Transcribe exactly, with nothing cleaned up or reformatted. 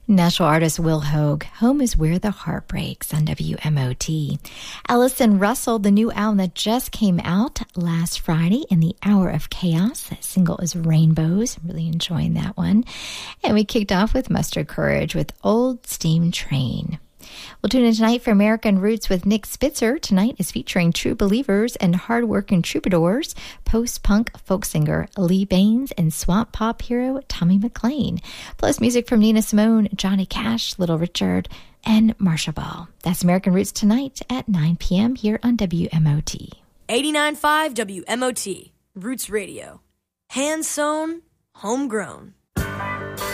Nashville artist Will Hoge, Home is Where the Heart Breaks on W M O T. Allison Russell, the new album that just came out last Friday in the Hour of Chaos. That single is Rainbows. Really enjoying that one. And we kicked off with Mustard Courage with Old Steam Train. We'll tune in tonight for American Roots with Nick Spitzer. Tonight is featuring True Believers and hard-working troubadours, post-punk folk singer Lee Baines, and swamp pop hero Tommy McLean. Plus music from Nina Simone, Johnny Cash, Little Richard, and Marsha Ball. That's American Roots tonight at nine p.m. here on W M O T. eighty-nine point five W M O T, Roots Radio. Hand-sewn, homegrown.